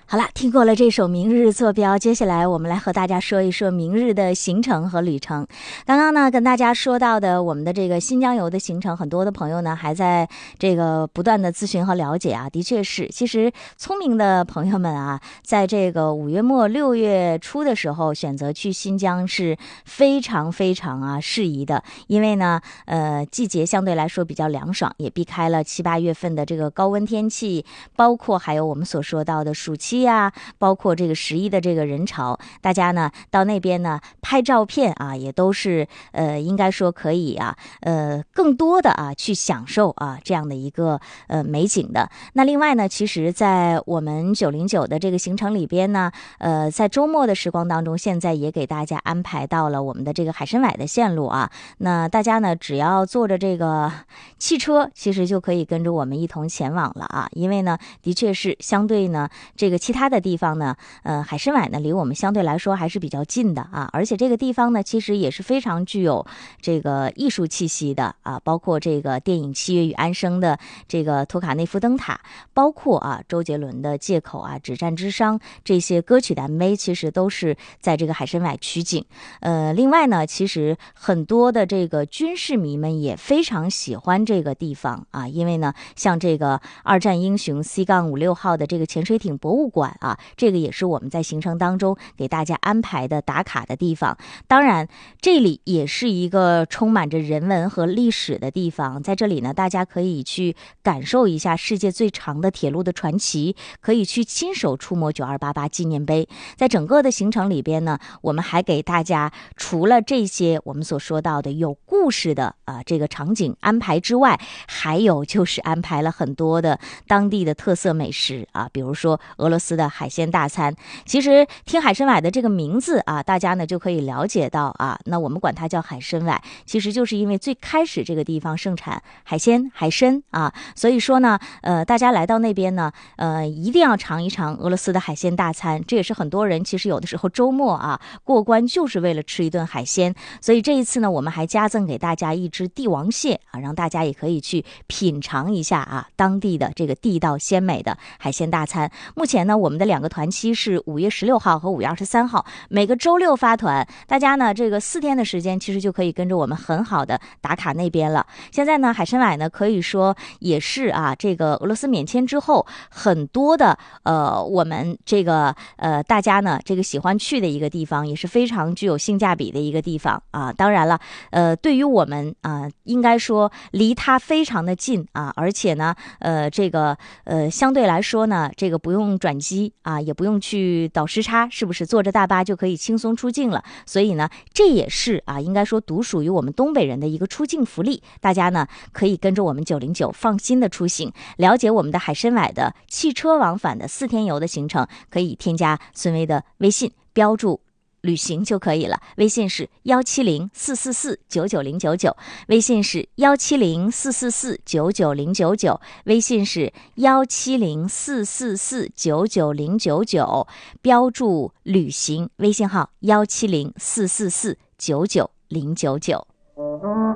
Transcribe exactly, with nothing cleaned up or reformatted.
好了，听过了这首《明日坐标》，接下来我们来和大家说一说明日的行程和旅程。刚刚呢，跟大家说到的我们的这个新疆游的行程，很多的朋友呢还在这个不断的咨询和了解啊。的确是，其实聪明的朋友们啊，在这个五月末六月初的时候选择去新疆是非常非常啊适宜的，因为呢，呃，季节相对来说比较凉爽，也避开了七八月份的这个高温天气，包括还有我们所说到的暑期呀，包括这个十一的这个人潮，大家呢到那边呢拍照片啊，也都是呃应该说可以啊，呃更多的啊去享受啊这样的一个呃美景的。那另外呢，其实在我们九零九的这个行程里边呢，呃在周末的时光当中，现在也给大家安排到了我们的这个海参崴的线路啊。那大家呢只要坐着这个汽车，其实就可以跟着我们一同前往了啊，因为呢的确是相对呢这个其他的地方呢，呃，海参崴呢离我们相对来说还是比较近的啊，而且这个地方呢其实也是非常具有这个艺术气息的啊，包括这个电影《七月与安生》的这个托卡内夫灯塔，包括啊周杰伦的《借口》啊《止战之殇》这些歌曲的 M V， 其实都是在这个海参崴取景。呃，另外呢，其实很多的这个军事迷们也非常喜欢这个地方啊，因为呢，像这个二战英雄 C 五六号的这个潜水艇博物馆啊，这个也是我们在行程当中给大家安排的打卡的地方。当然，这里也是一个充满着人文和历史的地方，在这里呢，大家可以去感受一下世界最长的铁路的传奇，可以去亲手触摸九二八八纪念碑。在整个的行程里边呢，我们还给大家除了这些我们所说到的有故事的啊这个场景安排之外，还有就是安排了很多的当地的特色美食啊，比如说俄罗斯的海鲜大餐。其实听海参崴的这个名字啊，大家呢就可以了解到啊，那我们管它叫海参崴，其实就是因为最开始这个地方盛产海鲜海参啊，所以说呢，呃，大家来到那边呢，呃，一定要尝一尝俄罗斯的海鲜大餐。这也是很多人其实有的时候周末啊过关就是为了吃一顿海鲜，所以这一次呢，我们还加赠给大家一只帝王蟹啊，让大家也可以去品尝一下啊当地的这个地道鲜美的海鲜大餐。目前呢，我们的两个团期是五月十六号和五月二十三号，每个周六发团，大家呢这个四天的时间其实就可以跟着我们很好的打卡那边了。现在呢，海参崴呢可以说也是啊，这个俄罗斯免签之后，很多的呃我们这个呃大家呢这个喜欢去的一个地方，也是非常具有性价比的一个地方啊。当然了，呃，对于我们啊，应该说离它非常的近啊，而且呢，呃，这个呃相对来说呢，这个不用转机啊，也不用去倒时差，是不是坐着大巴就可以轻松出境了？所以呢，这也是啊，应该说独属于我们东北人的一个出境福利。大家呢可以跟着我们九零九放心的出行，了解我们的海参崴的汽车往返的四天游的行程，可以添加孙薇的微信，标注旅行就可以了，微信是幺七零四四四九九零九九，微信是幺七零四四四九九零九九，微信是幺七零四四四九九零九九，标注旅行，微信号幺七零四四四九九零九九。